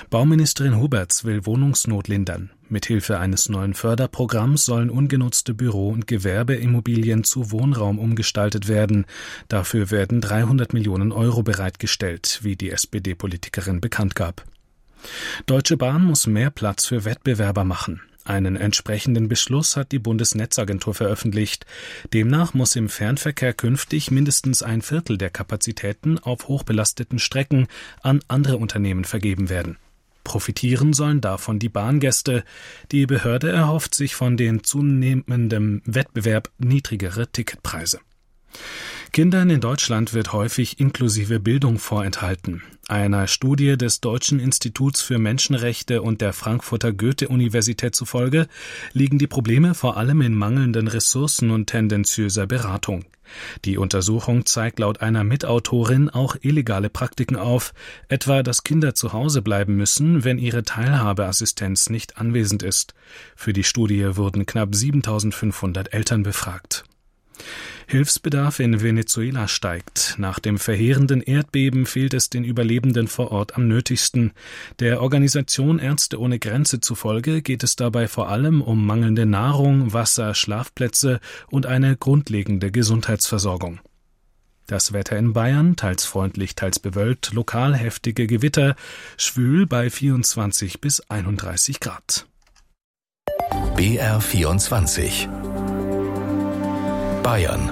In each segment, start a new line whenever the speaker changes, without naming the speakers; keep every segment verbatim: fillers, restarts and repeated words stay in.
Bauministerin Huberts will Wohnungsnot lindern. Mithilfe eines neuen Förderprogramms sollen ungenutzte Büro- und Gewerbeimmobilien zu Wohnraum umgestaltet werden. Dafür werden dreihundert Millionen Euro bereitgestellt, wie die S P D-Politikerin bekannt gab. Deutsche Bahn muss mehr Platz für Wettbewerber machen. Einen entsprechenden Beschluss hat die Bundesnetzagentur veröffentlicht. Demnach muss im Fernverkehr künftig mindestens ein Viertel der Kapazitäten auf hochbelasteten Strecken an andere Unternehmen vergeben werden. Profitieren sollen davon die Bahngäste. Die Behörde erhofft sich von den zunehmendem Wettbewerb niedrigere Ticketpreise. Kindern in Deutschland wird häufig inklusive Bildung vorenthalten. Einer Studie des Deutschen Instituts für Menschenrechte und der Frankfurter Goethe-Universität zufolge liegen die Probleme vor allem in mangelnden Ressourcen und tendenziöser Beratung. Die Untersuchung zeigt laut einer Mitautorin auch illegale Praktiken auf, etwa dass Kinder zu Hause bleiben müssen, wenn ihre Teilhabeassistenz nicht anwesend ist. Für die Studie wurden knapp siebentausendfünfhundert Eltern befragt. Hilfsbedarf in Venezuela steigt. Nach dem verheerenden Erdbeben fehlt es den Überlebenden vor Ort am nötigsten. Der Organisation Ärzte ohne Grenze zufolge geht es dabei vor allem um mangelnde Nahrung, Wasser, Schlafplätze und eine grundlegende Gesundheitsversorgung. Das Wetter in Bayern, teils freundlich, teils bewölkt, lokal heftige Gewitter, schwül bei vierundzwanzig bis einunddreißig Grad.
B R vierundzwanzig Bayern.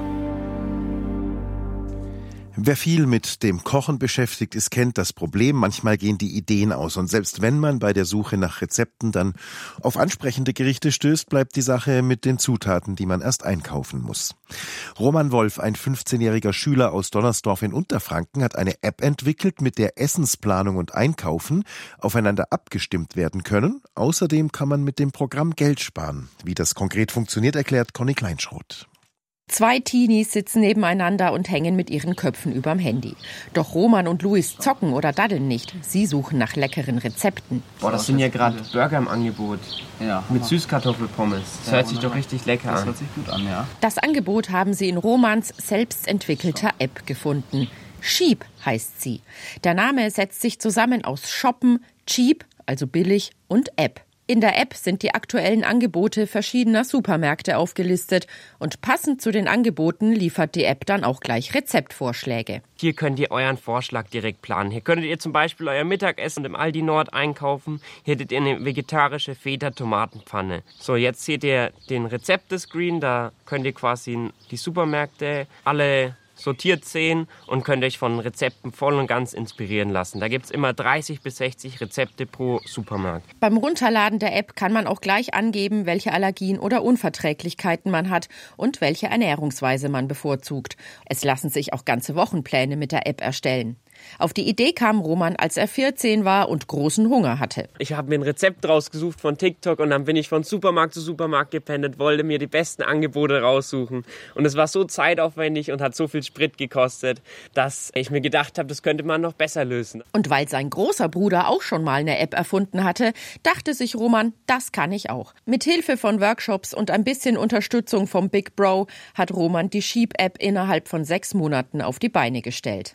Wer viel mit dem Kochen beschäftigt ist, kennt das Problem. Manchmal gehen die Ideen aus. Und selbst wenn man bei der Suche nach Rezepten dann auf ansprechende Gerichte stößt, bleibt die Sache mit den Zutaten, die man erst einkaufen muss. Roman Wolf, ein fünfzehnjähriger Schüler aus Donnersdorf in Unterfranken, hat eine App entwickelt, mit der Essensplanung und Einkaufen aufeinander abgestimmt werden können. Außerdem kann man mit dem Programm Geld sparen. Wie das konkret funktioniert, erklärt Conny Kleinschroth.
Zwei Teenies sitzen nebeneinander und hängen mit ihren Köpfen überm Handy. Doch Roman und Luis zocken oder daddeln nicht. Sie suchen nach leckeren Rezepten.
Boah, das sind ja gerade Burger im Angebot. Ja. Mit Süßkartoffelpommes. Das hört sich doch richtig lecker an.
Das hört sich gut an, ja.
Das Angebot haben sie in Romans selbstentwickelter App gefunden. Sheep heißt sie. Der Name setzt sich zusammen aus Shoppen, Cheap, also billig, und App. In der App sind die aktuellen Angebote verschiedener Supermärkte aufgelistet und passend zu den Angeboten liefert die App dann auch gleich Rezeptvorschläge.
Hier könnt ihr euren Vorschlag direkt planen. Hier könntet ihr zum Beispiel euer Mittagessen im Aldi Nord einkaufen. Hier hättet ihr eine vegetarische Feta-Tomatenpfanne. So, jetzt seht ihr den Rezepte-Screen. Da könnt ihr quasi die Supermärkte alle sortiert sehen und könnt euch von Rezepten voll und ganz inspirieren lassen. Da gibt es immer dreißig bis sechzig Rezepte pro Supermarkt.
Beim Runterladen der App kann man auch gleich angeben, welche Allergien oder Unverträglichkeiten man hat und welche Ernährungsweise man bevorzugt. Es lassen sich auch ganze Wochenpläne mit der App erstellen. Auf die Idee kam Roman, als er vierzehn war und großen Hunger hatte.
Ich habe mir ein Rezept rausgesucht von TikTok und dann bin ich von Supermarkt zu Supermarkt gependelt, wollte mir die besten Angebote raussuchen. Und es war so zeitaufwendig und hat so viel Sprit gekostet, dass ich mir gedacht habe, das könnte man noch besser lösen.
Und weil sein großer Bruder auch schon mal eine App erfunden hatte, dachte sich Roman, das kann ich auch. Mit Hilfe von Workshops und ein bisschen Unterstützung vom Big Bro hat Roman die Sheep-App innerhalb von sechs Monaten auf die Beine gestellt.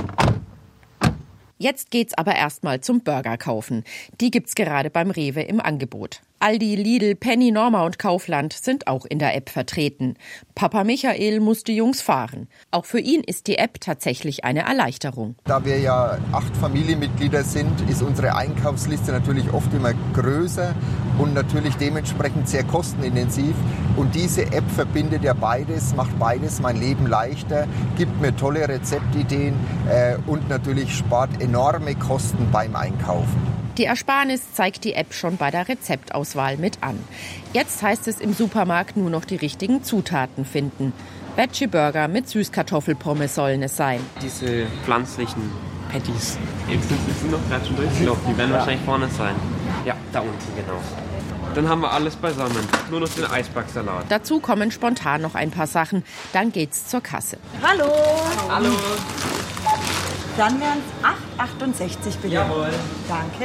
Jetzt geht's aber erstmal zum Burger kaufen. Die gibt's gerade beim Rewe im Angebot. Aldi, Lidl, Penny, Norma und Kaufland sind auch in der App vertreten. Papa Michael muss die Jungs fahren. Auch für ihn ist die App tatsächlich eine Erleichterung.
Da wir ja acht Familienmitglieder sind, ist unsere Einkaufsliste natürlich oft immer größer und natürlich dementsprechend sehr kostenintensiv. Und diese App verbindet ja beides, macht beides mein Leben leichter, gibt mir tolle Rezeptideen äh, und natürlich spart enorme Kosten beim Einkaufen.
Die Ersparnis zeigt die App schon bei der Rezeptauswahl mit an. Jetzt heißt es im Supermarkt nur noch die richtigen Zutaten finden. Veggie-Burger mit Süßkartoffelpommes sollen es sein.
Diese pflanzlichen Patties, die sind noch gerade schon durchgelaufen, die werden ja wahrscheinlich vorne sein. Ja, da unten, genau. Dann haben wir alles beisammen, nur noch den Eisbergsalat.
Dazu kommen spontan noch ein paar Sachen, dann geht's zur Kasse.
Hallo!
Hallo!
Dann wären es acht Euro achtundsechzig bitte.
Jawohl.
Danke.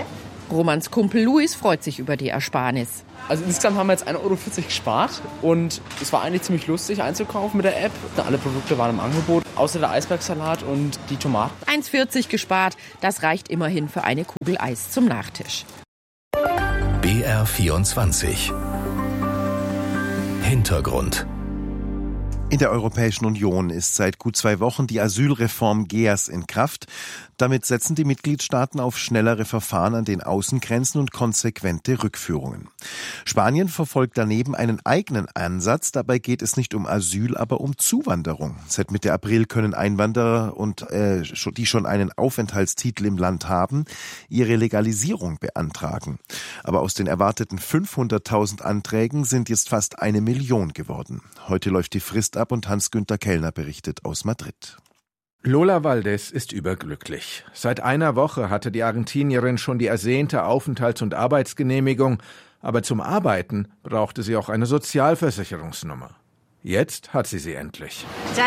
Romans Kumpel Luis freut sich über die Ersparnis.
Also insgesamt haben wir jetzt ein Euro vierzig gespart und es war eigentlich ziemlich lustig einzukaufen mit der App. Alle Produkte waren im Angebot, außer der Eisbergsalat und die Tomaten.
eins vierzig gespart, das reicht immerhin für eine Kugel Eis zum Nachtisch.
B R vierundzwanzig Hintergrund.
In der Europäischen Union ist seit gut zwei Wochen die Asylreform G E A S in Kraft. Damit setzen die Mitgliedstaaten auf schnellere Verfahren an den Außengrenzen und konsequente Rückführungen. Spanien verfolgt daneben einen eigenen Ansatz. Dabei geht es nicht um Asyl, aber um Zuwanderung. Seit Mitte April können Einwanderer, und äh, die schon einen Aufenthaltstitel im Land haben, ihre Legalisierung beantragen. Aber aus den erwarteten fünfhunderttausend Anträgen sind jetzt fast eine Million geworden. Heute läuft die Frist ab und Hans-Günther Kellner berichtet aus Madrid.
Lola Valdés ist überglücklich. Seit einer Woche hatte die Argentinierin schon die ersehnte Aufenthalts- und Arbeitsgenehmigung, aber zum Arbeiten brauchte sie auch eine Sozialversicherungsnummer. Jetzt hat sie sie endlich.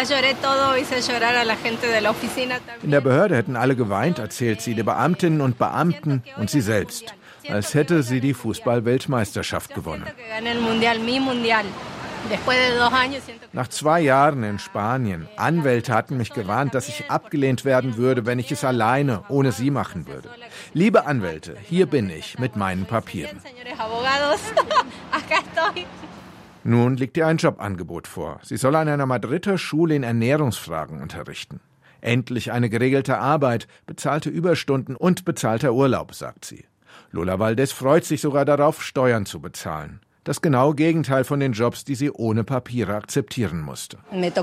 In der Behörde hätten alle geweint, erzählt sie, die Beamtinnen und Beamten und sie selbst, als hätte sie die Fußball-Weltmeisterschaft gewonnen. Nach zwei Jahren in Spanien, Anwälte hatten mich gewarnt, dass ich abgelehnt werden würde, wenn ich es alleine, ohne sie machen würde. Liebe Anwälte, hier bin ich mit meinen Papieren. Nun liegt ihr ein Jobangebot vor. Sie soll an einer Madrider Schule in Ernährungsfragen unterrichten. Endlich eine geregelte Arbeit, bezahlte Überstunden und bezahlter Urlaub, sagt sie. Lola Valdés freut sich sogar darauf, Steuern zu bezahlen. Das genaue Gegenteil von den Jobs, die sie ohne Papiere akzeptieren musste.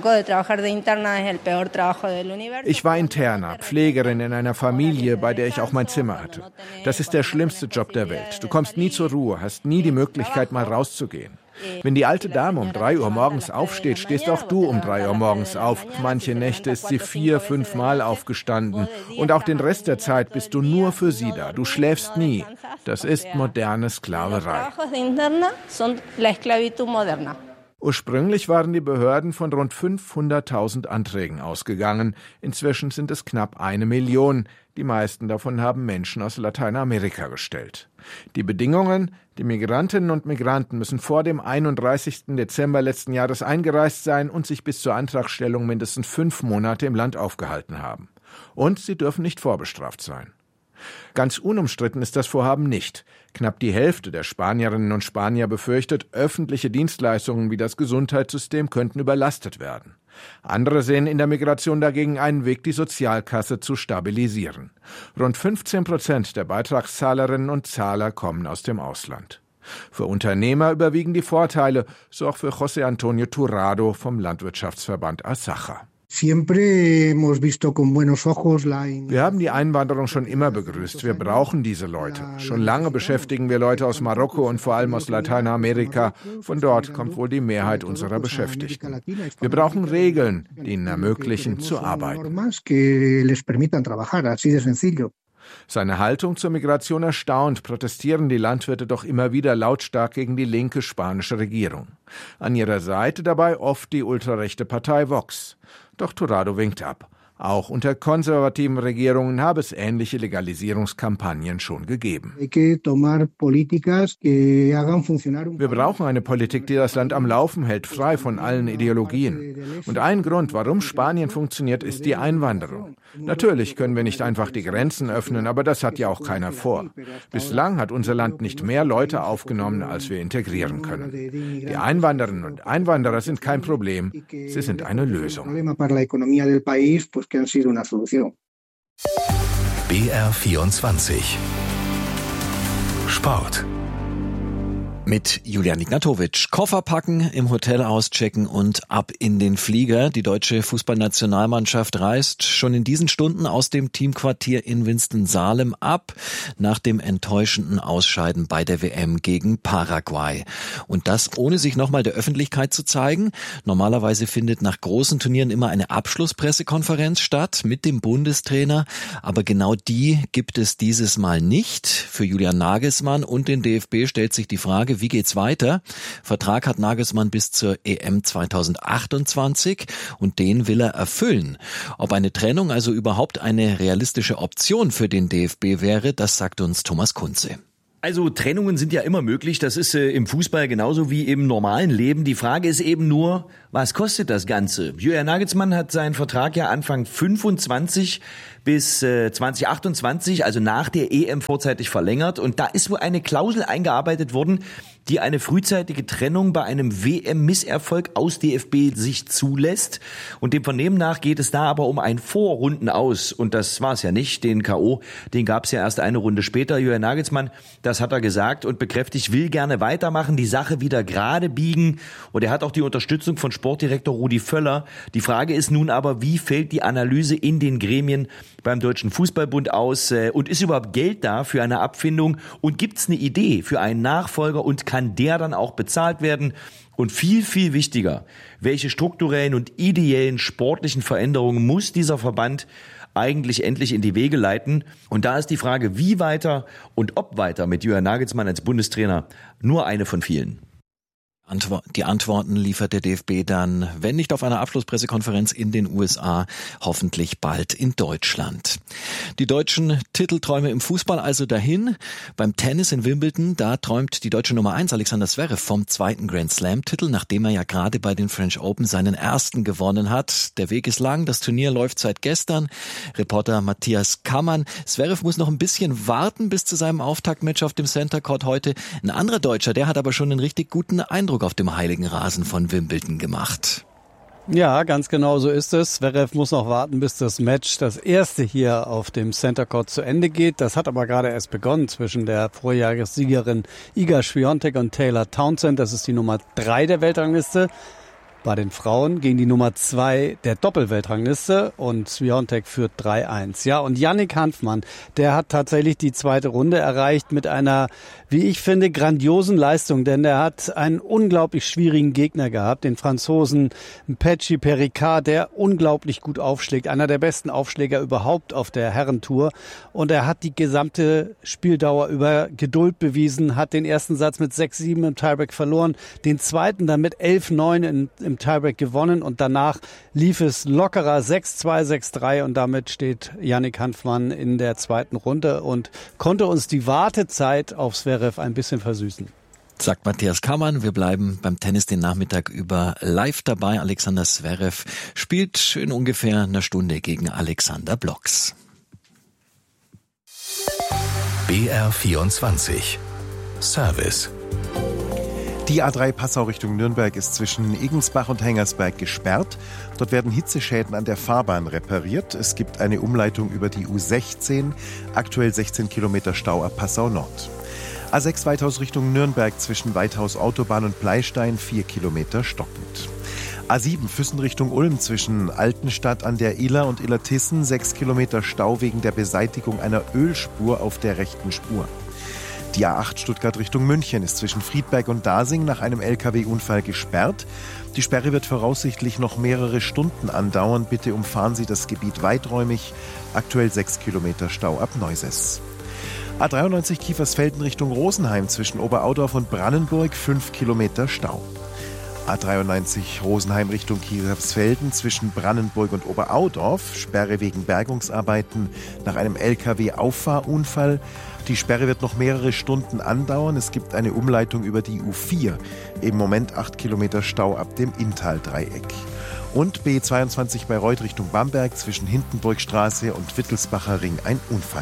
Ich war Interna, Pflegerin in einer Familie, bei der ich auch mein Zimmer hatte. Das ist der schlimmste Job der Welt. Du kommst nie zur Ruhe, hast nie die Möglichkeit, mal rauszugehen. Wenn die alte Dame um drei Uhr morgens aufsteht, stehst auch du um drei Uhr morgens auf. Manche Nächte ist sie vier, fünf Mal aufgestanden. Und auch den Rest der Zeit bist du nur für sie da. Du schläfst nie. Das ist moderne Sklaverei. Ursprünglich waren die Behörden von rund fünfhunderttausend Anträgen ausgegangen. Inzwischen sind es knapp eine Million. Die meisten davon haben Menschen aus Lateinamerika gestellt. Die Bedingungen: Die Migrantinnen und Migranten müssen vor dem einunddreißigsten Dezember letzten Jahres eingereist sein und sich bis zur Antragstellung mindestens fünf Monate im Land aufgehalten haben. Und sie dürfen nicht vorbestraft sein. Ganz unumstritten ist das Vorhaben nicht. Knapp die Hälfte der Spanierinnen und Spanier befürchtet, öffentliche Dienstleistungen wie das Gesundheitssystem könnten überlastet werden. Andere sehen in der Migration dagegen einen Weg, die Sozialkasse zu stabilisieren. Rund fünfzehn Prozent der Beitragszahlerinnen und Zahler kommen aus dem Ausland. Für Unternehmer überwiegen die Vorteile, so auch für José Antonio Turrado vom Landwirtschaftsverband Asaja. Wir haben die Einwanderung schon immer begrüßt. Wir brauchen diese Leute. Schon lange beschäftigen wir Leute aus Marokko und vor allem aus Lateinamerika. Von dort kommt wohl die Mehrheit unserer Beschäftigten. Wir brauchen Regeln, die ihnen ermöglichen, zu arbeiten. Seine Haltung zur Migration erstaunt, protestieren die Landwirte doch immer wieder lautstark gegen die linke spanische Regierung. An ihrer Seite dabei oft die ultrarechte Partei Vox. Doch Turrado winkt ab. Auch unter konservativen Regierungen habe es ähnliche Legalisierungskampagnen schon gegeben. Wir brauchen eine Politik, die das Land am Laufen hält, frei von allen Ideologien. Und ein Grund, warum Spanien funktioniert, ist die Einwanderung. Natürlich können wir nicht einfach die Grenzen öffnen, aber das hat ja auch keiner vor. Bislang hat unser Land nicht mehr Leute aufgenommen, als wir integrieren können. Die Einwanderinnen und Einwanderer sind kein Problem, sie sind eine Lösung.
B R vierundzwanzig Sport.
Mit Julian Ignatowitsch. Koffer packen, im Hotel auschecken und ab in den Flieger. Die deutsche Fußballnationalmannschaft reist schon in diesen Stunden aus dem Teamquartier in Winston-Salem ab, nach dem enttäuschenden Ausscheiden bei der W M gegen Paraguay. Und das ohne sich nochmal der Öffentlichkeit zu zeigen. Normalerweise findet nach großen Turnieren immer eine Abschlusspressekonferenz statt mit dem Bundestrainer. Aber genau die gibt es dieses Mal nicht. Für Julian Nagelsmann und den D F B stellt sich die Frage, Frage, wie geht's weiter? Vertrag hat Nagelsmann bis zur E M zweitausendachtundzwanzig und den will er erfüllen. Ob eine Trennung also überhaupt eine realistische Option für den D F B wäre, das sagt uns Thomas Kunze.
Also Trennungen sind ja immer möglich, das ist äh, im Fußball genauso wie im normalen Leben. Die Frage ist eben nur, was kostet das Ganze? Julian Nagelsmann hat seinen Vertrag ja Anfang fünfundzwanzig bis äh, zwanzig achtundzwanzig, also nach der E M vorzeitig verlängert. Und da ist wohl eine Klausel eingearbeitet worden, die eine frühzeitige Trennung bei einem W M-Misserfolg aus D F B-Sicht zulässt. Und dem Vernehmen nach geht es da aber um ein Vorrunden aus. Und das war es ja nicht. Den K O, den gab es ja erst eine Runde später. Julian Nagelsmann, das hat er gesagt und bekräftigt, will gerne weitermachen, die Sache wieder gerade biegen. Und er hat auch die Unterstützung von Sportdirektor Rudi Völler. Die Frage ist nun aber, wie fällt die Analyse in den Gremien beim Deutschen Fußballbund aus? Und ist überhaupt Geld da für eine Abfindung? Und gibt es eine Idee für einen Nachfolger und kann der dann auch bezahlt werden? Und viel, viel wichtiger, welche strukturellen und ideellen sportlichen Veränderungen muss dieser Verband eigentlich endlich in die Wege leiten? Und da ist die Frage, wie weiter und ob weiter mit Julian Nagelsmann als Bundestrainer, nur eine von vielen.
Die Antworten liefert der D F B dann, wenn nicht auf einer Abschlusspressekonferenz in den U S A, hoffentlich bald in Deutschland. Die deutschen Titelträume im Fußball also dahin. Beim Tennis in Wimbledon, da träumt die deutsche Nummer eins Alexander Zverev vom zweiten Grand Slam-Titel, nachdem er ja gerade bei den French Open seinen ersten gewonnen hat. Der Weg ist lang, das Turnier läuft seit gestern. Reporter Matthias Kammann. Zverev muss noch ein bisschen warten bis zu seinem Auftaktmatch auf dem Center Court heute. Ein anderer Deutscher, der hat aber schon einen richtig guten Eindruck auf dem heiligen Rasen von Wimbledon gemacht.
Ja, ganz genau so ist es. Zverev muss noch warten, bis das Match, das erste hier auf dem Center Court, zu Ende geht. Das hat aber gerade erst begonnen zwischen der Vorjahressiegerin Iga Swiatek und Taylor Townsend. Das ist die Nummer drei der Weltrangliste. Bei den Frauen gegen die Nummer zwei der Doppelweltrangliste und Swiatek führt drei eins. Ja, und Yannick Hanfmann, der hat tatsächlich die zweite Runde erreicht mit einer, wie ich finde, grandiosen Leistung, denn er hat einen unglaublich schwierigen Gegner gehabt, den Franzosen Mpetshi Perricard, der unglaublich gut aufschlägt, einer der besten Aufschläger überhaupt auf der Herrentour, und er hat die gesamte Spieldauer über Geduld bewiesen, hat den ersten Satz mit sechs sieben im Tiebreak verloren, den zweiten dann mit elf neun in im Tiebreak gewonnen und danach lief es lockerer sechs zwei, sechs drei und damit steht Yannick Hanfmann in der zweiten Runde und konnte uns die Wartezeit auf Zverev ein bisschen versüßen.
Sagt Matthias Kammann. Wir bleiben beim Tennis den Nachmittag über live dabei. Alexander Zverev spielt in ungefähr einer Stunde gegen Alexander Blocks.
B R vierundzwanzig Service.
Die A drei Passau Richtung Nürnberg ist zwischen Igensbach und Hengersberg gesperrt. Dort werden Hitzeschäden an der Fahrbahn repariert. Es gibt eine Umleitung über die U sechzehn, aktuell sechzehn Kilometer Stau ab Passau Nord. A sechs Weithaus Richtung Nürnberg zwischen Weithaus Autobahn und Pleistein, vier Kilometer stockend. A sieben Füssen Richtung Ulm zwischen Altenstadt an der Iller und Illertissen, sechs Kilometer Stau wegen der Beseitigung einer Ölspur auf der rechten Spur. Die A acht Stuttgart Richtung München ist zwischen Friedberg und Dasing nach einem L K W-Unfall gesperrt. Die Sperre wird voraussichtlich noch mehrere Stunden andauern. Bitte umfahren Sie das Gebiet weiträumig. Aktuell sechs Kilometer Stau ab Neuses. A dreiundneunzig Kiefersfelden Richtung Rosenheim zwischen Oberaudorf und Brannenburg, fünf Kilometer Stau. A dreiundneunzig Rosenheim Richtung Kiefersfelden zwischen Brannenburg und Oberaudorf, Sperre wegen Bergungsarbeiten nach einem L K W-Auffahrunfall. Die Sperre wird noch mehrere Stunden andauern. Es gibt eine Umleitung über die U vier. Im Moment acht Kilometer Stau ab dem Inntal-Dreieck. Und B zweiundzwanzig bei Reuth Richtung Bamberg zwischen Hindenburgstraße und Wittelsbacher Ring ein Unfall.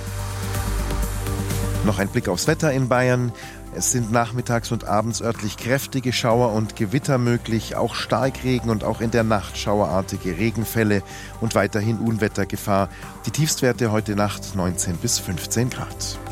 Noch ein Blick aufs Wetter in Bayern. Es sind nachmittags und abends örtlich kräftige Schauer und Gewitter möglich, auch Starkregen und auch in der Nacht schauerartige Regenfälle und weiterhin Unwettergefahr. Die Tiefstwerte heute Nacht neunzehn bis fünfzehn Grad.